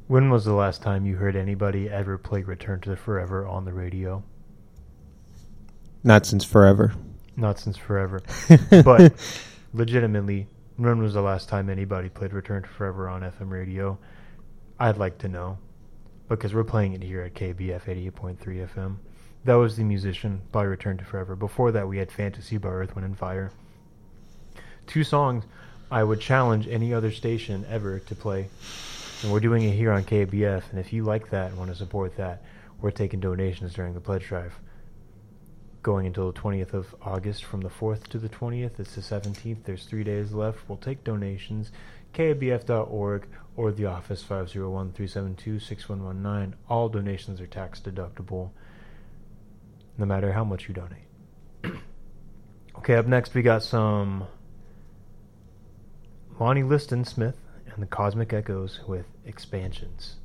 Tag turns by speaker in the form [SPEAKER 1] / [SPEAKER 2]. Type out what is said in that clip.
[SPEAKER 1] When was the last time you heard anybody ever play Return to the Forever on the radio?
[SPEAKER 2] Not since forever.
[SPEAKER 1] Not since forever. But legitimately, when was the last time anybody played Return to Forever on FM radio? I'd like to know, because we're playing it here at KBF 88.3 FM. That was The Musician by Return to Forever. Before that, we had Fantasy by Earth, Wind & Fire. Two songs I would challenge any other station ever to play. And we're doing it here on KBF, and if you like that and want to support that, we're taking donations during the pledge drive. Going until the 20th of August, from the 4th to the 20th. It's the 17th. There's 3 days left. We'll take donations. KBF.org or the office 501-372-6119. All donations are tax deductible, no matter how much you donate. Okay, up next we got some Lonnie Liston Smith and the Cosmic Echoes with Expansions.